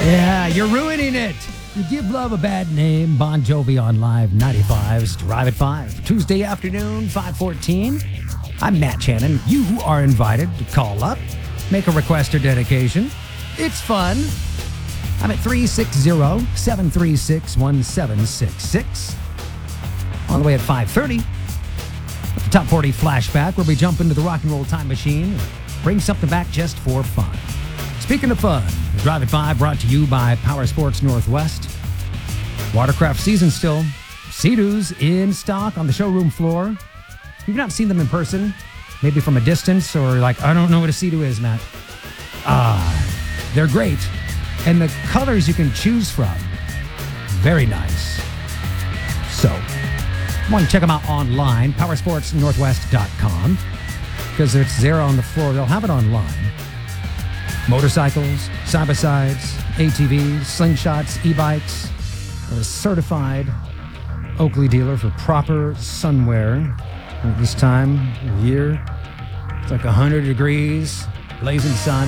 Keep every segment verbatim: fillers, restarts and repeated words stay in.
Yeah, you're ruining it. You give love a bad name. Bon Jovi on Live ninety-five's Drive at five. Tuesday afternoon, five fourteen. I'm Matt Shannon. You are invited to call up, make a request or dedication. It's fun. I'm at three six zero, seven three six, one seven six six. On the way at five thirty. The Top forty Flashback, where we jump into the rock and roll time machine and bring something back just for fun. Speaking of fun, Drive at five brought to you by Power Sports Northwest. Watercraft season still. Sea-Doos in stock on the showroom floor. You've not seen them in person, maybe from a distance, or like, I don't know what a Sea-Doo is, Matt. Ah, they're great. And the colors you can choose from, very nice. So, want to check them out online, power sports northwest dot com, because it's there on the floor. They'll have it online. Motorcycles, side-by-sides, A T Vs, slingshots, e-bikes. They're a certified Oakley dealer for proper sunwear. At this time of year, it's like one hundred degrees, blazing sun.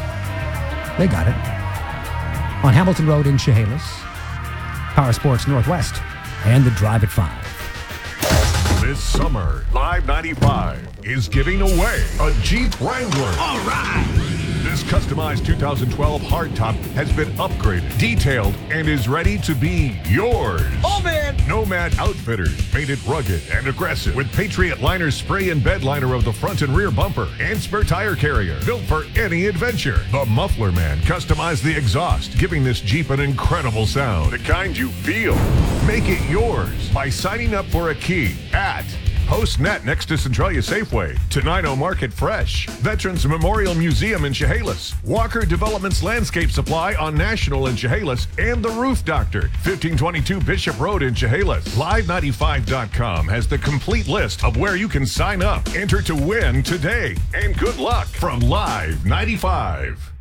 They got it. On Hamilton Road in Chehalis, Power Sports Northwest, and the Drive at five. This summer, Live ninety-five is giving away a Jeep Wrangler. All right! This customized two thousand twelve hardtop has been upgraded, detailed, and is ready to be yours. Oh, man! Nomad Outfitters made it rugged and aggressive with Patriot Liner spray and bed liner of the front and rear bumper and spare tire carrier, built for any adventure. The Muffler Man customized the exhaust, giving this Jeep an incredible sound, the kind you feel. Make it yours by signing up for a key at PostNet next to Centralia Safeway, Tenino Market Fresh, Veterans Memorial Museum in Chehalis, Walker Developments Landscape Supply on National in Chehalis, and The Roof Doctor, fifteen twenty-two Bishop Road in Chehalis. Live ninety-five dot com has the complete list of where you can sign up. Enter to win today, and good luck from Live ninety-five.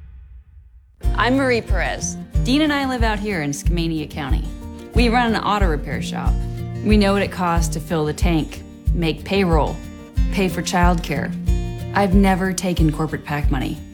I'm Marie Perez. Dean and I live out here in Skamania County. We run an auto repair shop. We know what it costs to fill the tank, make payroll, pay for childcare. I've never taken corporate PAC money.